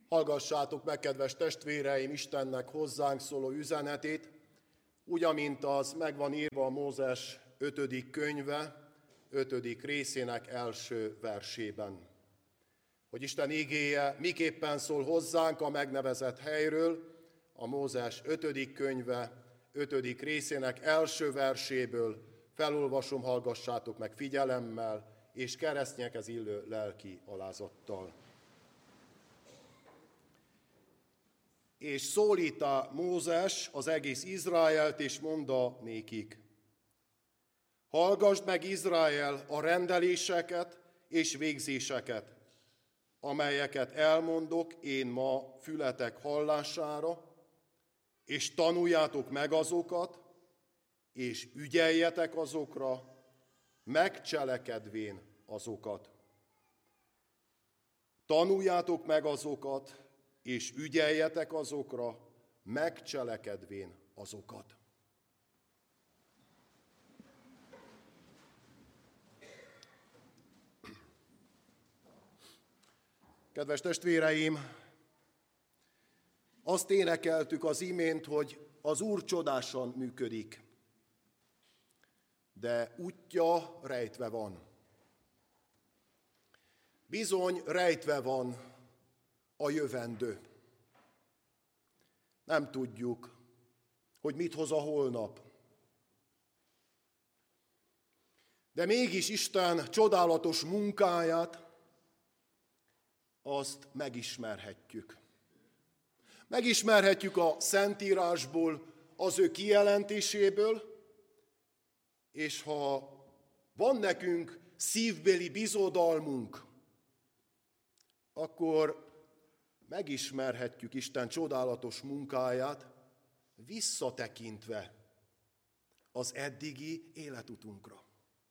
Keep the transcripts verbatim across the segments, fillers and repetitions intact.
Hallgassátok meg, kedves testvéreim, Istennek hozzánk szóló üzenetét, úgy, amint az megvan írva a Mózes ötödik könyve, ötödik részének első versében. Hogy Isten igéje miképpen szól hozzánk a megnevezett helyről, a Mózes ötödik könyve, ötödik részének első verséből felolvasom, hallgassátok meg figyelemmel, és keresztnyekhez illő lelki alázattal. És szólítá Mózes az egész Izraelt, és mondta nékik: hallgasd meg, Izrael, a rendeléseket és végzéseket, amelyeket elmondok én ma fületek hallására, és tanuljátok meg azokat, és ügyeljetek azokra, megcselekedvén azokat. Tanuljátok meg azokat, és ügyeljetek azokra, megcselekedvén azokat. Kedves testvéreim, azt énekeltük az imént, hogy az Úr csodásan működik, de útja rejtve van. Bizony rejtve van a jövendő. Nem tudjuk, hogy mit hoz a holnap. De mégis Isten csodálatos munkáját, azt megismerhetjük. Megismerhetjük a Szentírásból, az ő kijelentéséből, és ha van nekünk szívbéli bizodalmunk, akkor megismerhetjük Isten csodálatos munkáját, visszatekintve az eddigi életutunkra.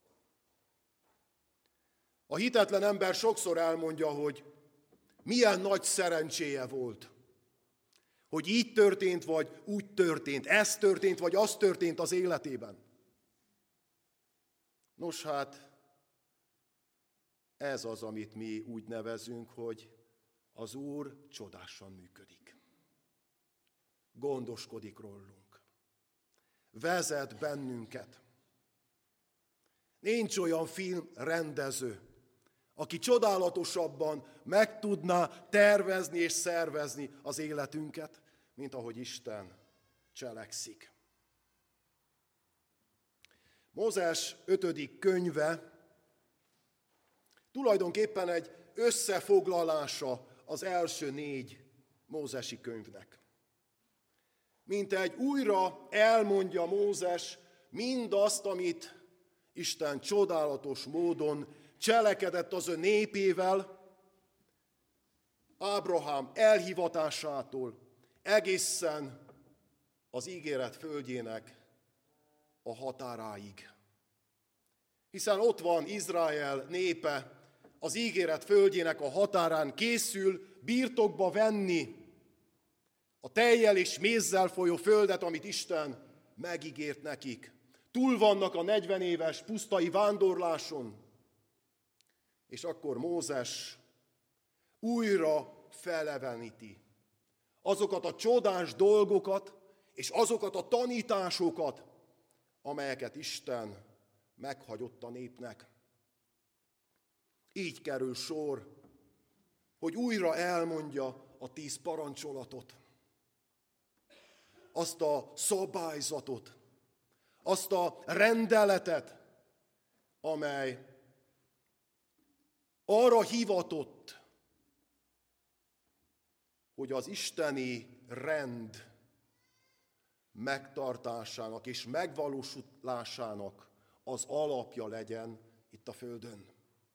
A hitetlen ember sokszor elmondja, hogy milyen nagy szerencséje volt, hogy így történt, vagy úgy történt, ez történt, vagy az történt az életében. Nos hát, ez az, amit mi úgy nevezünk, hogy az Úr csodásan működik. Gondoskodik rólunk. Vezet bennünket. Nincs olyan filmrendező, aki csodálatosabban meg tudná tervezni és szervezni az életünket, mint ahogy Isten cselekszik. Mózes ötödik könyve tulajdonképpen egy összefoglalása az első négy mózesi könyvnek. Mint egy újra elmondja Mózes mindazt, amit Isten csodálatos módon cselekedett az ő népével, Ábrahám elhivatásától egészen az ígéret földjének a határáig. Hiszen ott van Izrael népe, az ígéret földjének a határán készül birtokba venni a tejjel és mézzel folyó földet, amit Isten megígért nekik. Túl vannak a negyven éves pusztai vándorláson, és akkor Mózes újra feleveníti azokat a csodás dolgokat, és azokat a tanításokat, amelyeket Isten meghagyott a népnek. Így kerül sor, hogy újra elmondja a tíz parancsolatot, azt a szabályzatot, azt a rendeletet, amely arra hivatott, hogy az isteni rend megtartásának és megvalósulásának az alapja legyen itt a földön.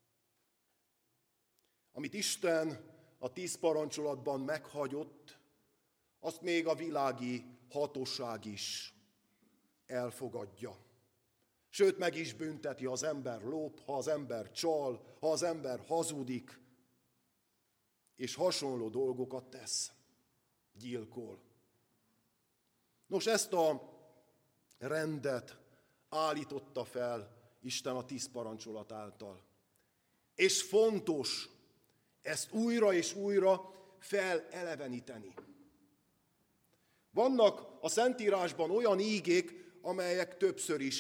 Amit Isten a tíz parancsolatban meghagyott, azt még a világi hatóság is elfogadja. Sőt, meg is bünteti, ha az ember lop, ha az ember csal, ha az ember hazudik, és hasonló dolgokat tesz, gyilkol. Nos, ezt a rendet állította fel Isten a tíz parancsolat által. És fontos ezt újra és újra feleleveníteni. Vannak a Szentírásban olyan ígék, amelyek többször is